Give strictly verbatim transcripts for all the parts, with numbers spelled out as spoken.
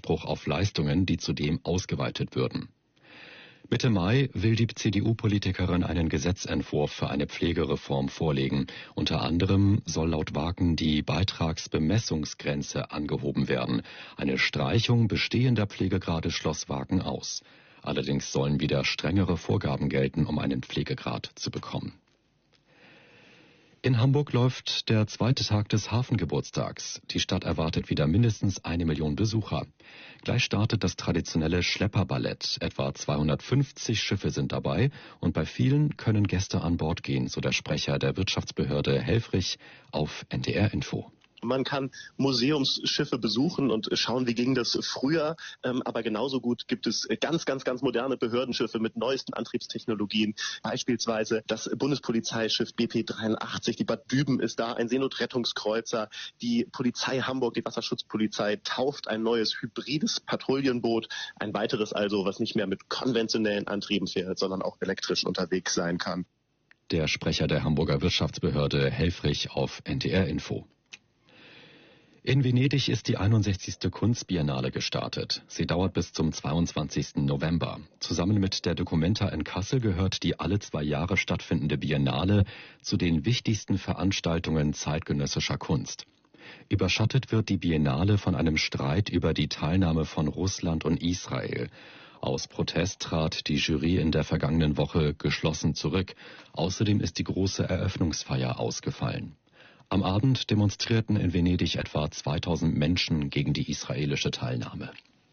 Anspruch auf Leistungen, die zudem ausgeweitet würden. Mitte Mai will die C D U-Politikerin einen Gesetzentwurf für eine Pflegereform vorlegen. Unter anderem soll laut Wagen die Beitragsbemessungsgrenze angehoben werden. Eine Streichung bestehender Pflegegrade schloss Wagen aus. Allerdings sollen wieder strengere Vorgaben gelten, um einen Pflegegrad zu bekommen. In Hamburg läuft der zweite Tag des Hafengeburtstags. Die Stadt erwartet wieder mindestens eine Million Besucher. Gleich startet das traditionelle Schlepperballett. Etwa zweihundertfünfzig Schiffe sind dabei und bei vielen können Gäste an Bord gehen, so der Sprecher der Wirtschaftsbehörde Helfrich auf N D R Info. Man kann Museumsschiffe besuchen und schauen, wie ging das früher. Ähm, aber genauso gut gibt es ganz, ganz, ganz moderne Behördenschiffe mit neuesten Antriebstechnologien. Beispielsweise das Bundespolizeischiff B P dreiundachtzig, die Bad Düben ist da, ein Seenotrettungskreuzer. Die Polizei Hamburg, die Wasserschutzpolizei, tauft ein neues hybrides Patrouillenboot. Ein weiteres also, was nicht mehr mit konventionellen Antrieben fährt, sondern auch elektrisch unterwegs sein kann. Der Sprecher der Hamburger Wirtschaftsbehörde Helfrich auf N D R Info. In Venedig ist die einundsechzigste Kunstbiennale gestartet. Sie dauert bis zum zweiundzwanzigsten November. Zusammen mit der Documenta in Kassel gehört die alle zwei Jahre stattfindende Biennale zu den wichtigsten Veranstaltungen zeitgenössischer Kunst. Überschattet wird die Biennale von einem Streit über die Teilnahme von Russland und Israel. Aus Protest trat die Jury in der vergangenen Woche geschlossen zurück. Außerdem ist die große Eröffnungsfeier ausgefallen. Am Abend demonstrierten in Venedig etwa zweitausend Menschen gegen die israelische Teilnahme.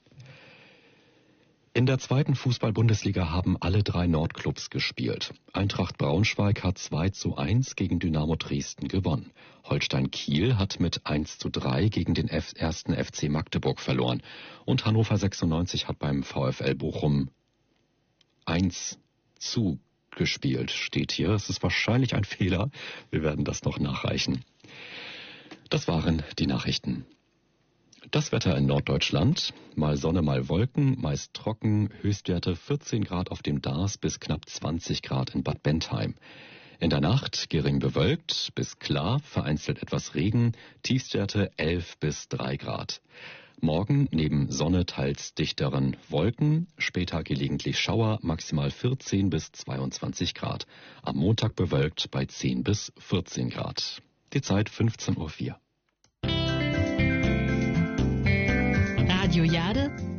In der zweiten Fußball-Bundesliga haben alle drei Nordclubs gespielt. Eintracht Braunschweig hat zwei zu eins gegen Dynamo Dresden gewonnen. Holstein Kiel hat mit eins zu drei gegen den ersten F C Magdeburg verloren. Und Hannover sechsundneunzig hat beim VfL Bochum eins zu gespielt, steht hier. Es ist wahrscheinlich ein Fehler. Wir werden das noch nachreichen. Das waren die Nachrichten. Das Wetter in Norddeutschland. Mal Sonne, mal Wolken, meist trocken, Höchstwerte vierzehn Grad auf dem Darß bis knapp zwanzig Grad in Bad Bentheim. In der Nacht gering bewölkt bis klar, vereinzelt etwas Regen, Tiefstwerte elf bis drei Grad. Morgen neben Sonne teils dichteren Wolken, später gelegentlich Schauer, maximal vierzehn bis zweiundzwanzig Grad. Am Montag bewölkt bei zehn bis vierzehn Grad. Die Zeit fünfzehn Uhr vier. Radio Jade